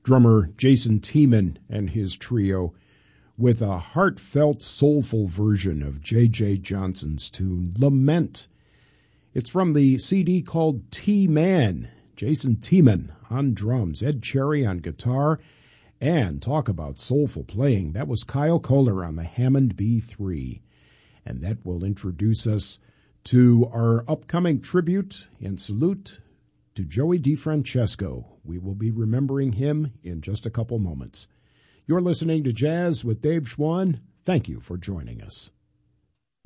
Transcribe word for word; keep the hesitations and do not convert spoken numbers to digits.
drummer Jason Tiemann and his trio with a heartfelt, soulful version of J J Johnson's tune, Lament. It's from the C D called T-Man. Jason Tiemann on drums, Ed Cherry on guitar, and talk about soulful playing. That was Kyle Kohler on the Hammond B three. And that will introduce us to our upcoming tribute and salute to Joey DeFrancesco. We will be remembering him in just a couple moments. You're listening to Jazz with Dave Schwann. Thank you for joining us.